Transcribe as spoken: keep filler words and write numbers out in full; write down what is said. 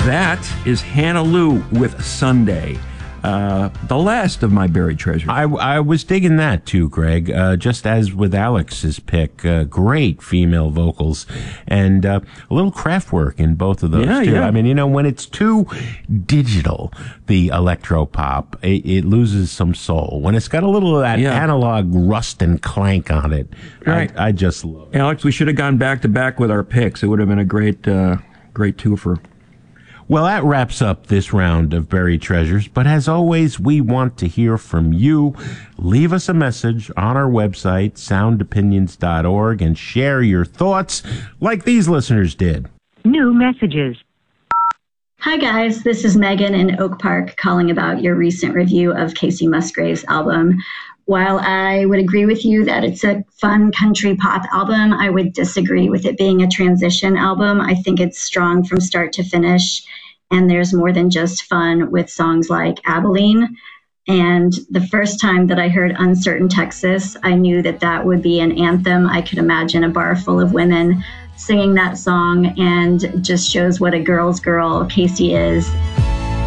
That is Hannah Lou with Sunday. Uh, the last of my buried treasures. I, I was digging that too, Greg. Uh, just as with Alex's pick, uh, great female vocals and uh, a little craft work in both of those yeah, too. Yeah. I mean, you know, when it's too digital, the electro pop, it, it loses some soul. When it's got a little of that yeah. analog rust and clank on it, right. I, I just love it. Alex, we should have gone back to back with our picks. It would have been a great, uh, great twofer. Well, that wraps up this round of Buried Treasures, but as always, we want to hear from you. Leave us a message on our website, sound opinions dot org, and share your thoughts like these listeners did. New messages. Hi guys, this is Megan in Oak Park calling about your recent review of Kacey Musgrave's album. While I would agree with you that it's a fun country pop album, I would disagree with it being a transition album. I think it's strong from start to finish, and there's more than just fun with songs like Abilene. And the first time that I heard Uncertain Texas, I knew that that would be an anthem. I could imagine a bar full of women singing that song, and just shows what a girl's girl Kacey is.